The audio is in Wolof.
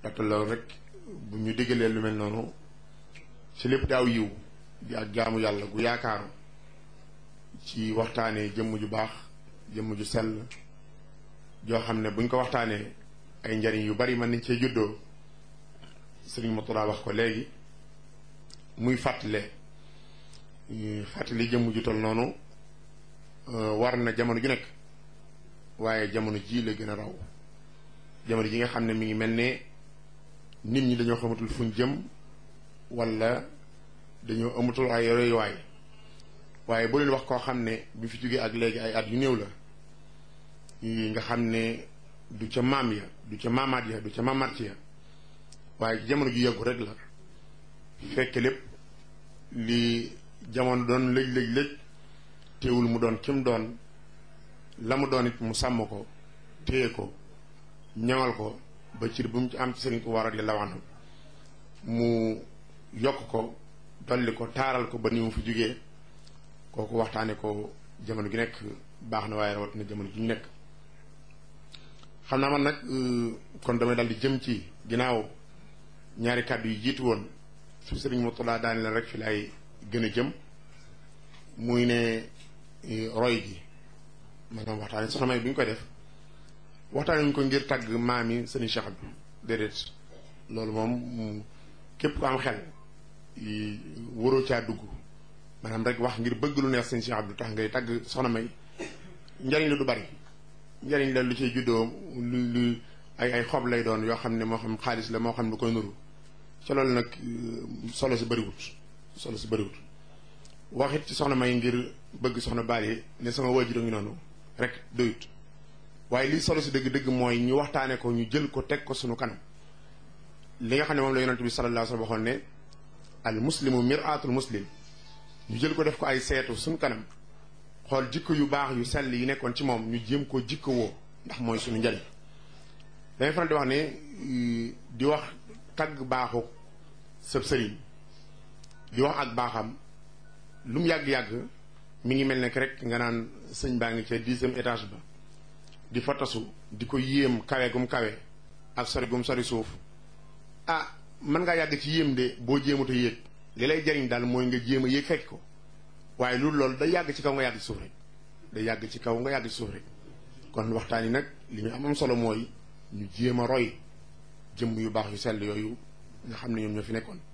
gàttal loolu rek bu ñu diggalee lu mel noonu ci lépp daaw yiw di ak jaamu yàlla gu yaakaaru ci waxtaanee jëmm ju baax jëmm ju sell joo xam ne buñ ko waxtaanee ay njariñ yu bari mën nañ cee juddoo sëriñ Mourtada wax ko léegi muy fàttali jëmm ju tol noonu war na jamono ju nekk waaye jamono ji la gën a raw jamono ji nga xam ne mi ngi mel ne nit ñi dañoo xamatul fuñ jëm wala dañoo amatul ay royuwaay waaye boo leen wax koo xam ne bi fi jógee ak léegi ay at yu néew la nga xam ne du ca maam ya du ca maamaat ya du ca maamaat ya waaye jamono ju yàggu rek la fekk lépp li jamono doon lëj teewul mu doon kim doon la mu doon it mu sàmm ko téye ko ñaŋal ko ba cir bu mu ci am ci sëriñ ko waral radiyallahu anhu mu yokk ko dolli ko taaral ko ba ni mu fi jógee kooku waxtaane ko jamono gi nekk baax na waaye rawat na jamono gi ñu nekk xam naa man nag kon damay dal di jëm ci ginnaaw ñaari kàddu yi jiitu woon su sëriñ Mourtada daane la rek fi lay gën a jëm muy ne roy gi maanaam waxtaane soxna May bu ñu koy def waxtaane ñu ko ngir tàgg maam yi sëriñ Cheikh Abdou déedéet loolu moom képp ku am xel waroo caa dugg maanaam rek wax ngir bëgg lu neex sëriñ Cheikh Abdou tax ngay tàgg soxna May njariñ la du bari njariñ la lu ciy juddoo lu ay xob lay doon yoo xam ne moo xam xaalis la moo xam lu koy nuru ca loolu nag solo si bëriwut waxit ci soxna May ngir bëgg soxna Bally ne sama waajur a ngi noonu rek doyut waaye li solo si dëgg-dëgg mooy ñu waxtaane ko ñu jël ko teg ko sunu kanam li nga xam ne moom la yonent bi sallallahu alayhi wa sallam waxoon ne al muslimu mir'atul muslim ñu jël ko def ko ay seetu sunu kanam xool jikko yu baax yu sell yi nekkoon ci moom ñu jéem koo jikko woo ndax mooy sunu njariñ dangay faral di wax ne di wax tagg baaxu sëb sëriñ di wax ak baaxam lu mu yàgg-yàgg mi ngi mel ne rek nga naan sëñ baa ngi ca 10e étage ba di fa tasu di ko yéem kawe gum kawe ak sori gum sori suuf mën ngaa yàgg ci yéem de boo jéemut a yéeg li lay jariñ daal mooy nga jéem a yéeg fekk ko waaye loolu day yàgg ci kaw nga yàgg ci suuf rek day yàgg ci kaw nga yàgg ci suuf rek kon waxtaan yi nag li ñu am solo mooy ñu jéem a roy jëmm yu baax yu sell yooyu nga xam ne ñoom ñoo fi nekkoon